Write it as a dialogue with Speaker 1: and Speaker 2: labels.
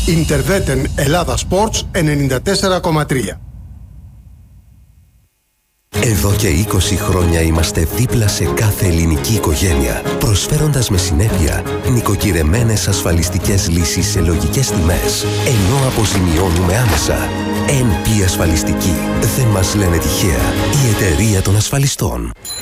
Speaker 1: Interveten Ελλάδα Sports 94,3.
Speaker 2: Εδώ και 20 χρόνια είμαστε δίπλα σε κάθε ελληνική οικογένεια, προσφέροντας με συνέπεια νοικοκυρεμένες ασφαλιστικές λύσεις σε λογικές τιμές, ενώ αποζημιώνουμε άμεσα. NP Ασφαλιστική. Δεν μας λένε τυχαία. Η εταιρεία των ασφαλιστών.